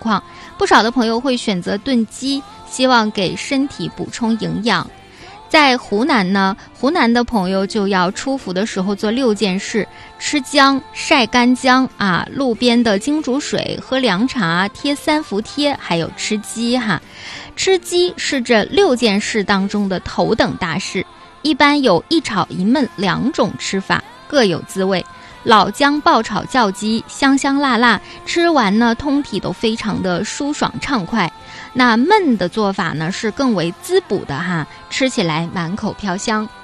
况，不少的朋友会选择炖鸡，希望给身体补充营养。在湖南呢，湖南的朋友就要出伏的时候做6件事：吃姜、晒干姜啊，路边的金煮水，喝凉茶，贴3伏贴，还有吃鸡哈。吃鸡是这6件事当中的头等大事，一般有一炒一焖2种吃法，各有滋味。老姜爆炒叫鸡，香香辣辣，吃完呢通体都非常的舒爽畅快。那焖的做法呢是更为滋补的哈，吃起来满口飘香。